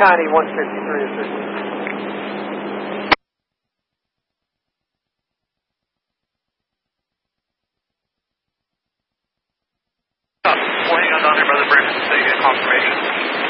Connie 153 assistant. We'll hang on down there, Brother Bridges, so you get confirmation.